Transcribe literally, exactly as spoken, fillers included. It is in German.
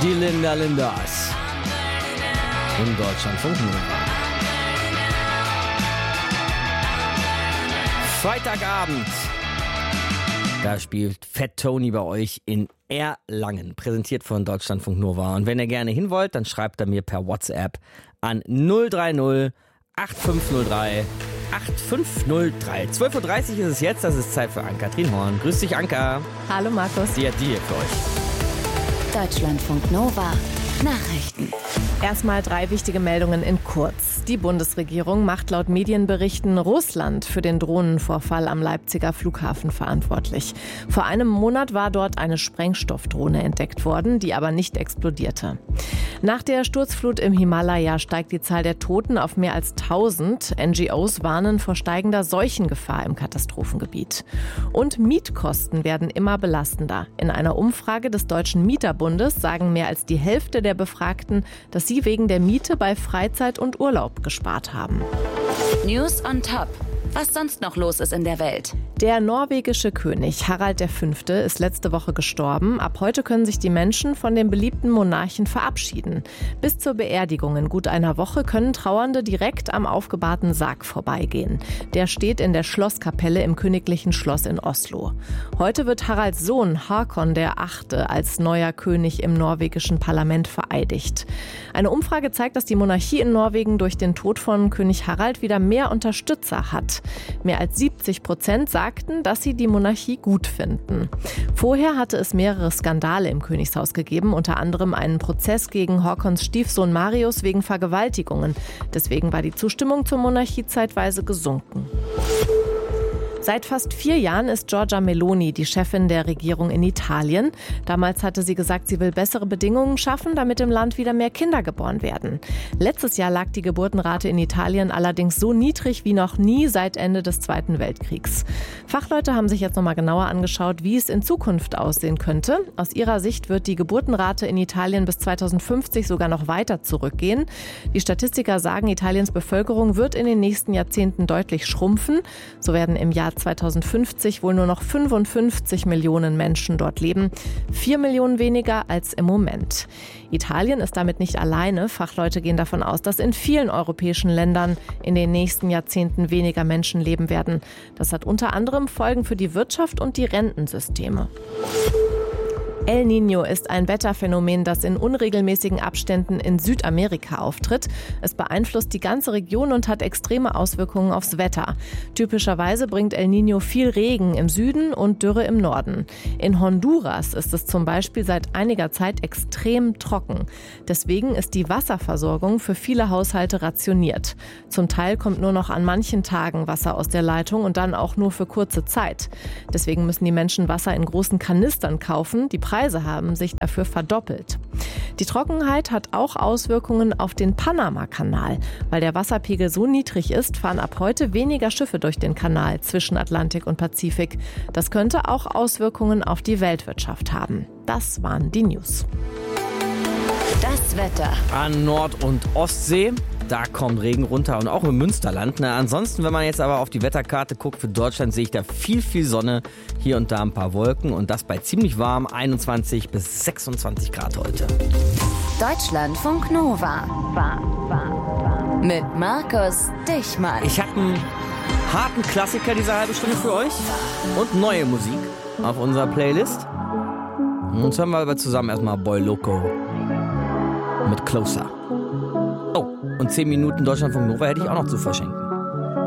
Die Linda Lindas. In Deutschland funken. Freitagabend. Da spielt Fat Tony bei euch in Erlangen, präsentiert von Deutschlandfunk Nova. Und wenn ihr gerne hin wollt, dann schreibt er mir per WhatsApp an null drei null acht fünf null drei acht fünf null drei. zwölf Uhr dreißig ist es jetzt, das ist Zeit für Ann-Kathrin Horn. Grüß dich, Anka. Hallo, Markus. Die hat die hier für euch. Deutschlandfunk Nova. Nachrichten. Erstmal drei wichtige Meldungen in kurz. Die Bundesregierung macht laut Medienberichten Russland für den Drohnenvorfall am Leipziger Flughafen verantwortlich. Vor einem Monat war dort eine Sprengstoffdrohne entdeckt worden, die aber nicht explodierte. Nach der Sturzflut im Himalaya steigt die Zahl der Toten auf mehr als tausend. N G Os warnen vor steigender Seuchengefahr im Katastrophengebiet. Und Mietkosten werden immer belastender. In einer Umfrage des Deutschen Mieterbundes sagen mehr als die Hälfte der Befragten, dass sie wegen der Miete bei Freizeit und Urlaub gespart haben. News on Top. Was sonst noch los ist in der Welt. Der norwegische König Harald der Fünfte ist letzte Woche gestorben. Ab heute können sich die Menschen von dem beliebten Monarchen verabschieden. Bis zur Beerdigung in gut einer Woche können Trauernde direkt am aufgebahrten Sarg vorbeigehen. Der steht in der Schlosskapelle im Königlichen Schloss in Oslo. Heute wird Haralds Sohn Håkon der Achte als neuer König im norwegischen Parlament vereidigt. Eine Umfrage zeigt, dass die Monarchie in Norwegen durch den Tod von König Harald wieder mehr Unterstützer hat. Mehr als siebzig Prozent sagten, dass sie die Monarchie gut finden. Vorher hatte es mehrere Skandale im Königshaus gegeben, unter anderem einen Prozess gegen Håkons Stiefsohn Marius wegen Vergewaltigungen. Deswegen war die Zustimmung zur Monarchie zeitweise gesunken. Seit fast vier Jahren ist Giorgia Meloni die Chefin der Regierung in Italien. Damals hatte sie gesagt, sie will bessere Bedingungen schaffen, damit im Land wieder mehr Kinder geboren werden. Letztes Jahr lag die Geburtenrate in Italien allerdings so niedrig wie noch nie seit Ende des Zweiten Weltkriegs. Fachleute haben sich jetzt nochmal genauer angeschaut, wie es in Zukunft aussehen könnte. Aus ihrer Sicht wird die Geburtenrate in Italien bis zweitausendfünfzig sogar noch weiter zurückgehen. Die Statistiker sagen, Italiens Bevölkerung wird in den nächsten Jahrzehnten deutlich schrumpfen. So werden im Jahr zweitausendfünfzig wohl nur noch fünfundfünfzig Millionen Menschen dort leben. Vier Millionen weniger als im Moment. Italien ist damit nicht alleine. Fachleute gehen davon aus, dass in vielen europäischen Ländern in den nächsten Jahrzehnten weniger Menschen leben werden. Das hat unter anderem Folgen für die Wirtschaft und die Rentensysteme. El Niño ist ein Wetterphänomen, das in unregelmäßigen Abständen in Südamerika auftritt. Es beeinflusst die ganze Region und hat extreme Auswirkungen aufs Wetter. Typischerweise bringt El Niño viel Regen im Süden und Dürre im Norden. In Honduras ist es zum Beispiel seit einiger Zeit extrem trocken. Deswegen ist die Wasserversorgung für viele Haushalte rationiert. Zum Teil kommt nur noch an manchen Tagen Wasser aus der Leitung und dann auch nur für kurze Zeit. Deswegen müssen die Menschen Wasser in großen Kanistern kaufen. Die Preise haben sich dafür verdoppelt. Die Trockenheit hat auch Auswirkungen auf den Panama-Kanal. Weil der Wasserpegel so niedrig ist, fahren ab heute weniger Schiffe durch den Kanal zwischen Atlantik und Pazifik. Das könnte auch Auswirkungen auf die Weltwirtschaft haben. Das waren die News. Das Wetter. An Nord- und Ostsee, da kommt Regen runter und auch im Münsterland. Na, ansonsten, wenn man jetzt aber auf die Wetterkarte guckt für Deutschland, sehe ich da viel, viel Sonne. Hier und da ein paar Wolken und das bei ziemlich warm, einundzwanzig bis sechsundzwanzig Grad heute. Deutschlandfunk Nova. Mit Markus Dichmann. Ich habe einen harten Klassiker diese halbe Stunde für euch und neue Musik auf unserer Playlist. Und jetzt hören wir aber zusammen erstmal Boy Loco mit Closer. Oh, und zehn Minuten Deutschlandfunk Nova hätte ich auch noch zu verschenken.